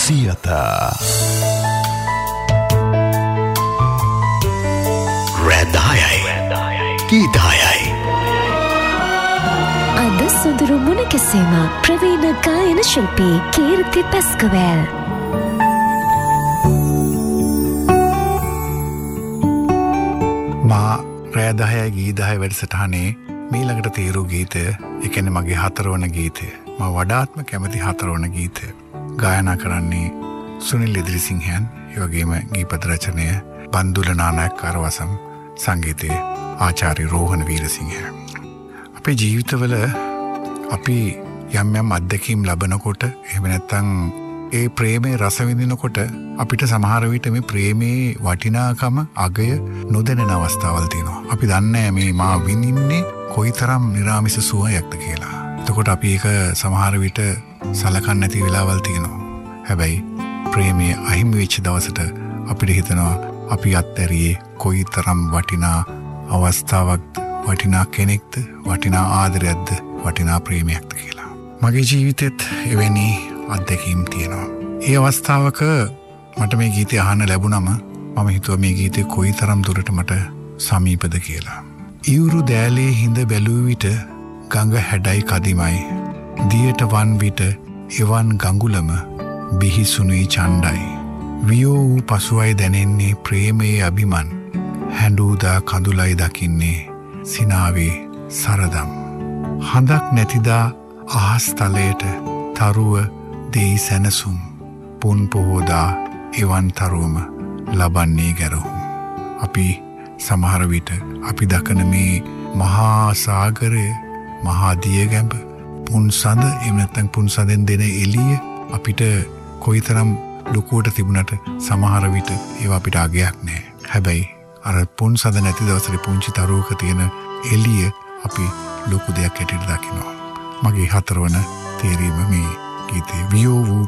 සියත රැදායයි ගීතායයි අද සොඳුරු මුණ කෙසේම ප්‍රවීණ ගායන ශිල්පී කීර්ති පැස්කවැල් මා රෑදායයි ගීදාය වැඩසටහනේ මීළඟට තීරු ගීතය එකන මගේ හතරවන ගීතය ම වඩාත්ම කැමති හතරවන ගීතය ගායනා කරන්නේ සුනිල් ඉදිරිසිංහයන් යෝගේම ගීපද රචනය බන්දුල නානායක කරවසම් සංගීතයේ ආචාර්ය රෝහණ වීරසිංහ අපේ ජීවිතවල අපි යම් යම් අත්දැකීම් ලබනකොට එහෙම නැත්නම් ඒ ප්‍රේමේ රස විඳිනකොට අපිට සමහර විට මේ ප්‍රේමේ වටිනාකම අගය නොදැනෙන අවස්ථාවල් තියෙනවා. අපි දන්නේ මේ මා විඳින්නේ කොයිතරම් නිරාමිස සුවයක්ද කියලා. එතකොට අපි ඒක සමහර විට සලකන්නේ නැති වෙලාවල් තියෙනවා. හැබැයි ප්‍රේමයේ අහිමි වෙච්ච දවසට අපිට හිතෙනවා අපි අත්හැරියේ කොයිතරම් වටිනා අවස්ථාවක්ද, වටිනා කෙනෙක්ද, වටිනා ආදරයක්ද, වටිනා ප්‍රේමයක්ද කියලා. මගේ ජීවිතෙත් එවැනි අත්දැකීම් තියෙනවා. ඒ අවස්ථාවක මට මේ ගීතය අහන්න ලැබුණම මම හිතුවා මේ ගීතේ කොයිතරම් දුරට මට සමීපද කියලා. ඉවුරු දෑලේ හිඳ බැලුව විට ගඟ හැඩයි කදිමයි. දියට වන් විට එවන් ගඟුලම බිහිසුනුයි චණ්ඩයි. වියෝ වූ පසුවයි දැනෙන්නේ ප්‍රේමයේ අභිමන්. හැඬූදා කඳුලයි දකින්නේ සිනාවේ සරදම්. හඳක් නැතිදා අහස් තලයට තරුව දෙයි සැනසුම්. පුන් පොහෝදා එවන් තරුවම ලබන්නේ ගැරහුම්. අපි සමහර විට අපි දකන මේ මහා සාගරය, මහා දියගැඹ, පුන්සඳ එහෙම නැත්නම් පුන්සඳෙන් දෙන එළිය අපිට කොයිතරම් ලොකුවට තිබුණට සමහර විට ඒවා අපිට අගයක් නැහැ. හැබැයි අර පුන්සඳ නැති දවසේ පුංචි තරුවක තියෙන එළිය අපි ලොකු දෙයක් හැටියට දකිනවා. මගේ හතරවන තේරීම මේ ගීතේ වියෝ වූ